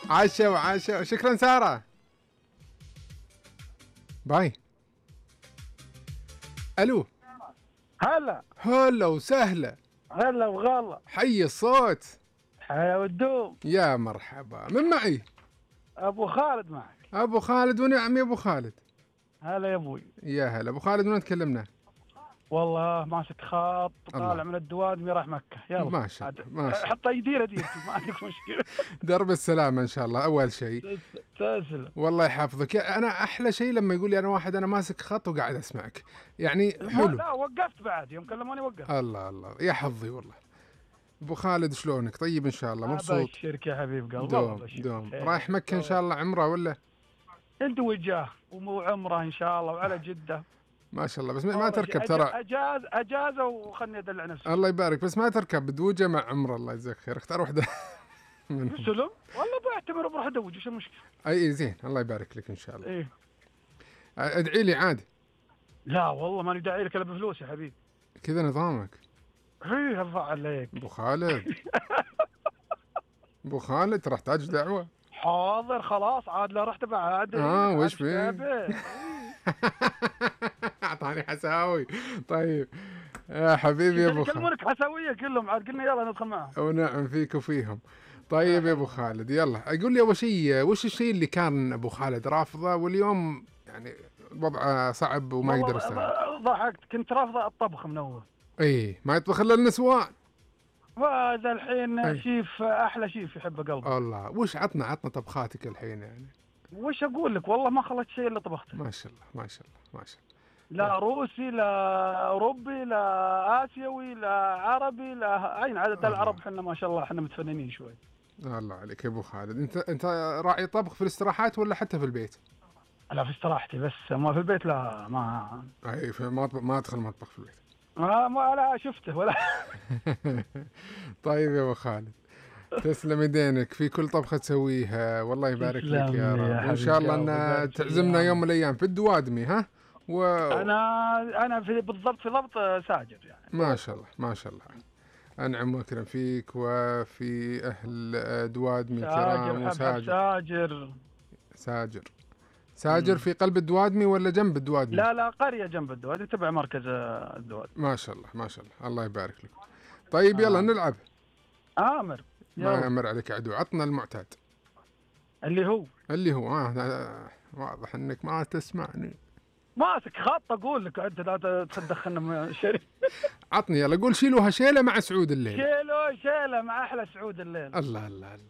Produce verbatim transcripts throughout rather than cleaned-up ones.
عاشوا عاشوا. شكرا سارة. باي. الو. هلا هلا وسهلا. هلا وغلا. حي الصوت. حيا والدوم. يا مرحبا. من معي؟ ابو خالد معك. ابو خالد ونعم يا ابو خالد. هلا يا ابوي. يا هلا ابو خالد. من تكلمنا؟ والله ماسك خط طالع الله. من الدوادمي راح مكة. يلا ما شاء الله ما شاء الله. حط يدير ديرتي ما عندك مشكلة. درب السلامة ان شاء الله اول شيء. تسلم. والله يحفظك. انا احلى شيء لما يقول لي انا واحد انا ماسك خط وقاعد اسمعك يعني حلو. لا وقفت بعد يوم كلموني وقفت. الله الله يا حظي والله. ابو خالد شلونك؟ طيب ان شاء الله مبسوط؟ ابشرك يا حبيب قلبي. دوم دوم. رايح مكة ان شاء الله عمره ولا؟ انت وجاه وعمره ان شاء الله وعلى جدة. ما شاء الله. بس ما تركب ترى. اجاز اجازه وخلني ادلع نفسي. الله يبارك. بس ما تركب بدوجه مع عمره. الله يجزاك خير. اختار واحده منهم. سلم والله بعتمر بروح ادوج. وش المشكله؟ اي زين. الله يبارك لك ان شاء الله. ايه ادعي لي عاد. لا والله ماني داعي لك الا بفلوس يا حبيبي. كذا نظامك. ايه الله عليك ابو خالد. ابو خالد راح تحتاج دعوه. حاضر خلاص عاد لا رحت بعد. اه وش فيه؟ اعطاني حساوي. طيب يا حبيبي يا ابو خالد. يكلمونك حساويه كلهم عاد قلنا يلا ندخل معهم. ونعم فيك وفيهم. طيب يا ابو خالد يلا قول لي اول شيء وش الشيء اللي كان ابو خالد رافضه واليوم يعني وضعه صعب وما يقدر يستوعب؟ ضحكت. كنت رافضه الطبخ من اول. اي ما يطبخ الا النسوان. وهذا الحين أي. شيف احلى شيف يحبه قلبي. الله. وش عطنا عطنا طبخاتك الحين يعني؟ وش اقول لك والله ما خلت شيء الا طبخته. ما شاء الله ما شاء الله ما شاء الله. لا روسي لا اوروبي لا اسيوي لا عربي لا اين عدد العرب. احنا ما شاء الله احنا متفننين شوي. الله عليك يا ابو خالد. انت انت راعي طبخ في الاستراحات ولا حتى في البيت؟ لا في استراحتي بس ما في البيت لا ما. اي ما ما ادخل مطبخ في البيت. ما ما لا شفته ولا. طيب يا ابو خالد تسلم يدينك في كل طبخة تسويها. والله يبارك لك يا رب. وان شاء الله ان تعزمنا يوم من الايام في الدوادمي. ها و... انا انا في بالضبط في ضبط ساجر يعني. ما شاء الله ما شاء الله. انعم واكرم فيك وفي اهل دوادمي الكرام. وساجر ساجر ساجر ساجر مم. في قلب الدوادمي ولا جنب الدوادمي؟ لا لا قرية جنب الدوادمي تبع مركز الدوادمي. ما شاء الله ما شاء الله. الله يبارك لك. طيب يلا آه. نلعب. آمر ما يمر عليك عدو. عطنا المعتاد اللي هو اللي هو آه واضح انك ما تسمعني. ماسك خط اقول لك انت لا تدخلنا شيء. عطني يلا قول شيلوها شيله مع سعود الليل. شيلو شيله مع احلى سعود الليل. الله الله الله.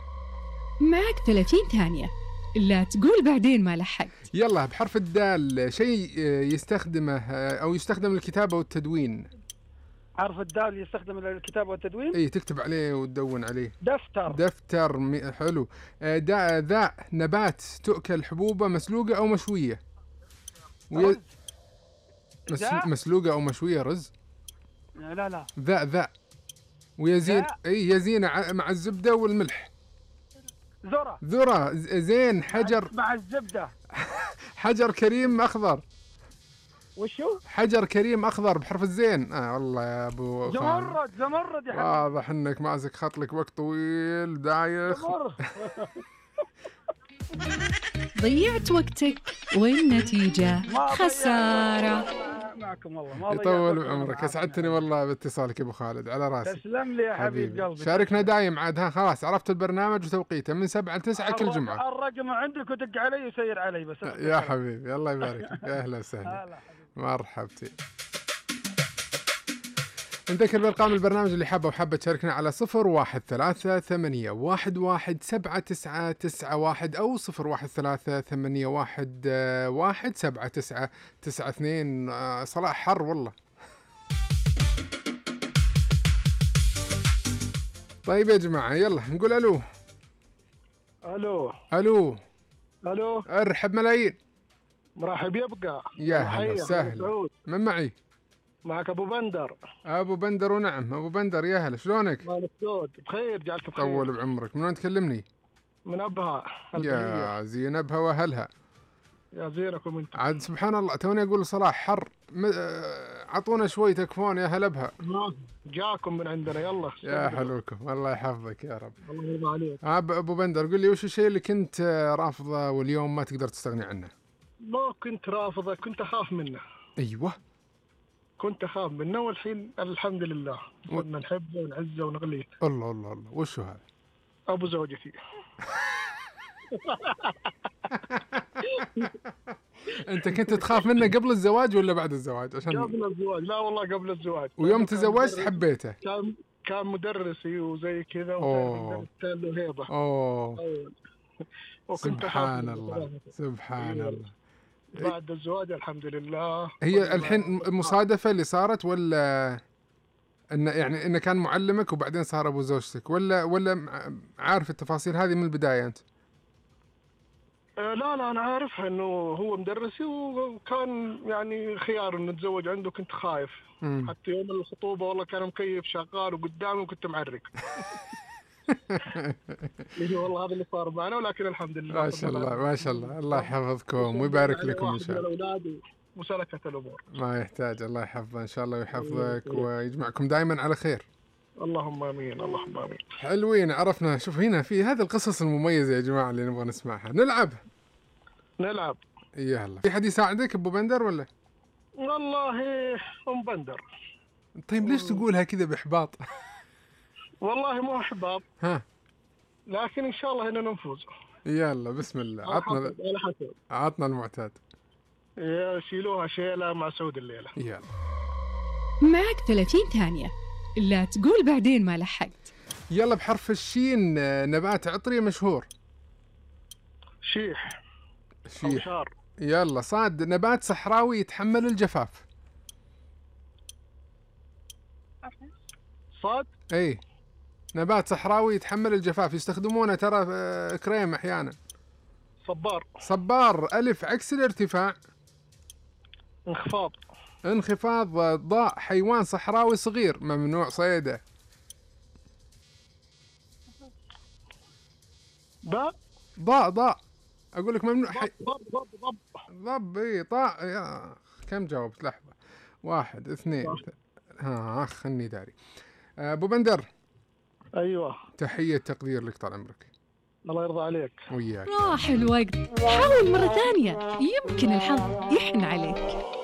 معك ثلاثين ثانية لا تقول بعدين ما لحقت. يلا بحرف الدال شيء يستخدمه او يستخدم للكتابه والتدوين. حرف الدال يستخدم للكتابه والتدوين. اي تكتب عليه وتدون عليه. دفتر. دفتر حلو. داء ذا نبات تؤكل حبوبه مسلوقه او مشويه. وي... مس... مسلوقه او مشويه. رز. لا لا ذا ذا ويزين. اي يزين مع الزبده والملح. ذرة. ذرة زين. حجر مع الزبدة. حجر كريم أخضر. وشو؟ حجر كريم أخضر بحرف الزين. آه والله يا أبو زمرد. زمرد يا حبيبي. واضح إنك ماسك خط لك وقت طويل دايخ. ضيعت وقتك والنتيجة خسارة. معكم والله ما يطول عمرك. اسعدتني والله باتصالك يا ابو خالد على راسي. تسلم لي يا حبيب قلبي. شاركنا دايم عاد. ها خلاص عرفت البرنامج وتوقيته من سبعة لتسعة كل جمعة. الرقم عندك ودق علي وسير علي بس. يا حبيبي الله يبارك لك. يا اهلا وسهلا. مرحبتي. نذكر بأرقام البرنامج اللي حابة وحابة تشاركنا على صفر واحد ثلاثة ثمانية واحد واحد سبعة تسعة تسعة واحد أو صفر واحد ثلاثة ثمانية واحد واحد سبعة تسعة تسعة اثنين. صلاح حر والله. طيب يا جماعة يلا نقول ألو. ألو ألو ألو. أرحب ملايين. مرحب يبقى. يا هلا وسهلا. من معي؟ معك ابو بندر. ابو بندر ونعم ابو بندر. يا هلا شلونك؟ مالك صوت بخير جعلك بخير. طول بعمرك. من وين تكلمني؟ من ابها. يا زين ابها واهلها. يا زينكم انت. عاد سبحان الله توني اقول صلاح حر م... عطونا شوي تكفون يا هلا بها. جاكم من عندنا يلا. يا حلوكم الله يحفظك يا رب. الله يرضى عليك. ابو بندر قل لي وش الشيء اللي كنت رافضه واليوم ما تقدر تستغني عنه؟ ما كنت رافضه، كنت اخاف منه. ايوه كنت اخاف منه والحين الحمد لله صرنا نحبه ونعزه ونغليه. الله الله الله. وشو هذا؟ ابو زوجتي. انت كنت تخاف منه قبل الزواج ولا بعد الزواج؟ عشان قبل الزواج. لا والله قبل الزواج. ويوم تزوجت حبيته؟ كان كان مدرسي وزي كذا وكان له هيبه. اوه سبحان الله سبحان الله. بعد الزواج الحمد لله. هي الحين مصادفه اللي صارت ولا انه يعني انه كان معلمك وبعدين صار ابو زوجتك، ولا ولا عارف التفاصيل هذه من البدايه انت؟ لا لا انا عارفها انه هو مدرسي وكان يعني خيار انه اتزوج عنده. كنت خايف مم. حتى يوم الخطوبه والله كان مكيف شغال وقدامي وكنت معرق. والله هذا اللي صار معنا ولكن الحمد لله. ما شاء الله ما شاء الله. الله يحفظكم ويبارك لكم ان شاء الله. الاولاد وسلكت الامور. ما يحتاج. الله يحفظه ان شاء الله ويحفظك ويجمعكم دائما على خير. اللهم امين اللهم امين. حلوين. عرفنا. شوف هنا في هذه القصص المميزه يا جماعه اللي نبغى نسمعها. نلعب نلعب يلا. في حد يساعدك ابو بندر ولا؟ والله ام بندر. طيب ليش تقولها كذا باحباط؟ والله مو احباط. ها لكن ان شاء الله اننا نفوز. يلا بسم الله. عطنا عطنا المعتاد. شيلوها شيله مع سعود الليله. يلا معك ثلاثين ثانية. لا تقول بعدين ما لحقت. يلا بحرف الشين. نبات عطري مشهور. شيح. شيح. يلا صاد. نبات صحراوي يتحمل الجفاف. صاد. اي نبات صحراوي يتحمل الجفاف يستخدمونه ترى كريم احيانا. صبار. صبار. الف عكس الارتفاع. انخفاض. انخفاض. ضاء. حيوان صحراوي صغير ممنوع صيده. ضاء. ضاء ضاء اقول لك ممنوع. ضب ضب ضب ضب ضب. اي طاء. يا كم جاوبت؟ لحظه. واحد اثنين ها خلني داري. ابو بندر. ايوه. تحيه تقدير لك طال عمرك. الله يرضى عليك. وياك. راح الوقت. حاول مره ثانيه يمكن الحظ يحن عليك.